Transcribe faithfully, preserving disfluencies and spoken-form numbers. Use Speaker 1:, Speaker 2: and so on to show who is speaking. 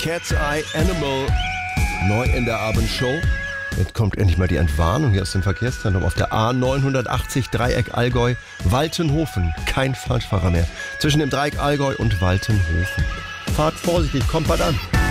Speaker 1: Cat's Eye Animal, neu in der Abendshow. Jetzt kommt endlich mal die Entwarnung hier aus dem Verkehrszentrum auf der A neunhundertachtzig Dreieck Allgäu, Waltenhofen. Kein Falschfahrer mehr zwischen dem Dreieck Allgäu und Waltenhofen. Fahrt vorsichtig, kommt bald an.